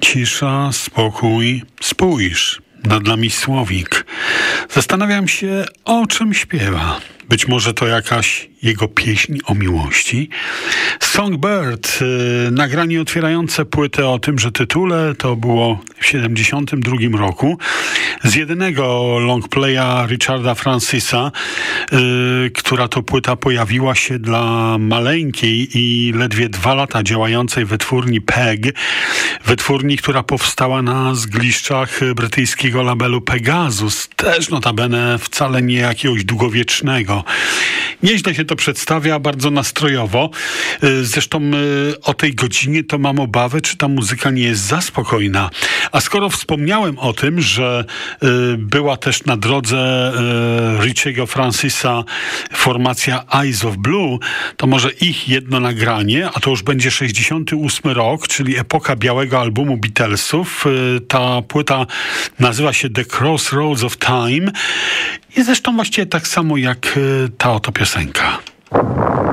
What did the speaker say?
Cisza, spokój, spójrz. Nad nami słowik. Zastanawiam się, o czym śpiewa. Być może to jakaś jego pieśń o miłości. Songbird, nagranie otwierające płytę o tymże tytule, to było w 1972 roku. Z jedynego longplaya Richarda Francisa, która to płyta pojawiła się dla maleńkiej i ledwie 2 lata działającej wytwórni PEG. Wytwórni, która powstała na zgliszczach brytyjskiego labelu Pegasus. Też notabene wcale nie jakiegoś długowiecznego. Nieźle się to przedstawia, bardzo nastrojowo. Zresztą o tej godzinie to mam obawę, czy ta muzyka nie jest za spokojna. A skoro wspomniałem o tym, że była też na drodze Richiego Francisa formacja Eyes of Blue, to może ich jedno nagranie, a to już będzie 68 rok, czyli epoka białego albumu Beatlesów. Ta płyta nazywa się The Crossroads of Time i zresztą właściwie tak samo jak ta oto piosenka.